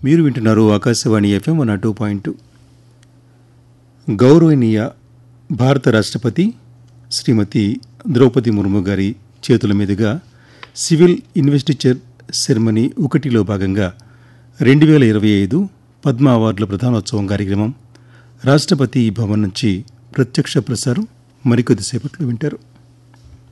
మీరు వింటున్నారు ఆకాశవాణి FM 102.2. గౌరవనీయ భారత రాష్ట్రపతి శ్రీమతి ద్రౌపది ముర్ము గారి చేతుల మీదుగా సివిల్ ఇన్వెస్టిచర్ సెరమనీ 1లో భాగంగా 2025 పద్మ అవార్డుల ప్రధానోత్సవం కార్యక్రమం రాష్ట్రపతి భవన్ నుంచి ప్రత్యక్ష ప్రసారం మరికొద్దిసేపట్లో వింటారు.